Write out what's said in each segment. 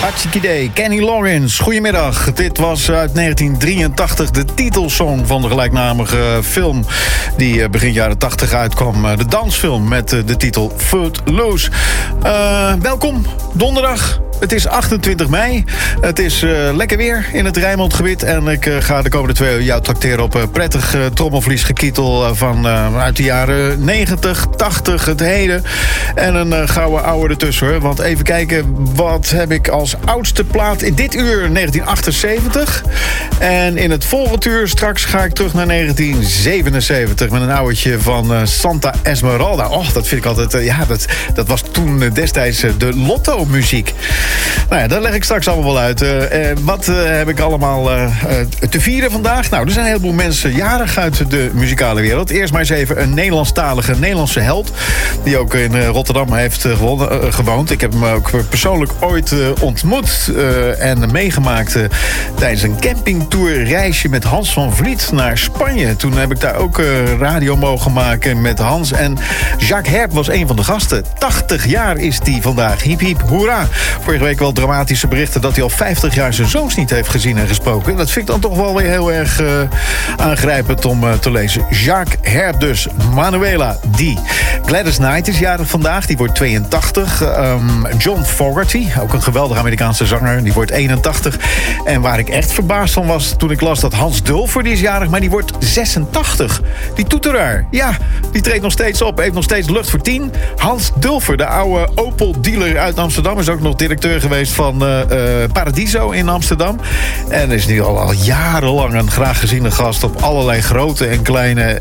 Hartstikke idee. Kenny Loggins, goedemiddag. Dit was uit 1983 de titelsong van de gelijknamige film die begin jaren 80 uitkwam. De dansfilm met de titel Footloose. Welkom, donderdag. Het is 28 mei. Het is lekker weer in het Rijnmondgebied. En ik ga de komende 2 uur jou tracteren op prettig trommelvliesgekietel van uit de jaren 90, 80, het heden. En een gouden ouwe ertussen, hoor. Want even kijken, wat heb ik als oudste plaat in dit uur? 1978. En in het volgende uur straks ga ik terug naar 1977 met een ouwtje van Santa Esmeralda. Och, dat vind ik altijd... dat was toen destijds de Lotto-muziek. Nou ja, dat leg ik straks allemaal wel uit. Wat heb ik allemaal te vieren vandaag? Nou, er zijn een heleboel mensen jarig uit de muzikale wereld. Eerst maar eens even een Nederlandstalige Nederlandse held, die ook in Rotterdam heeft gewoond. Ik heb hem ook persoonlijk ooit ontmoet en meegemaakt tijdens een campingtourreisje met Hans van Vliet naar Spanje. Toen heb ik daar ook radio mogen maken met Hans. En Jacques Herp was een van de gasten. 80 jaar is die vandaag. Hiep hiep, hoera. Vorige week wel dramatische berichten dat hij al 50 jaar zijn zoons niet heeft gezien en gesproken. Dat vind ik dan toch wel weer heel erg aangrijpend om te lezen. Jacques Herp dus. Manuela die. Gladys Knight is jarig vandaag. Die wordt 82. John Fogerty, ook een geweldige Amerikaanse zanger. Die wordt 81. En waar ik echt verbaasd van was toen ik las dat Hans Dulfer, die is jarig, maar die wordt 86. Die toeteraar. Ja, die treedt nog steeds op. Heeft nog steeds lucht voor 10. Hans Dulfer, de oude Opel-dealer uit Amsterdam, is ook nog directeur geweest van Paradiso in Amsterdam. En is nu al jarenlang een graag geziene gast op allerlei grote en kleine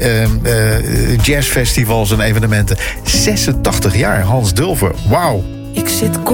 jazzfestivals en evenementen. 86 jaar, Hans Dulfer. Wauw. Ik zit